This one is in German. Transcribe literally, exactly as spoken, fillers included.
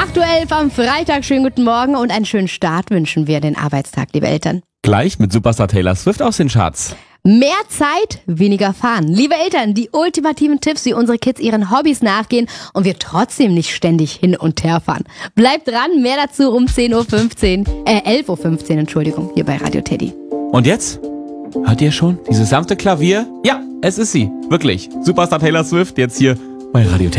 acht Uhr elf am Freitag. Schönen guten Morgen und einen schönen Start wünschen wir den Arbeitstag, liebe Eltern. Gleich mit Superstar Taylor Swift aus den Charts. Mehr Zeit, weniger fahren. Liebe Eltern, die ultimativen Tipps, wie unsere Kids ihren Hobbys nachgehen und wir trotzdem nicht ständig hin und her fahren. Bleibt dran, mehr dazu um zehn Uhr fünfzehn, äh elf Uhr fünfzehn, Entschuldigung, hier bei Radio Teddy. Und jetzt? Hört ihr schon? Dieses sanfte Klavier? Ja, es ist sie. Wirklich. Superstar Taylor Swift jetzt hier bei Radio Teddy.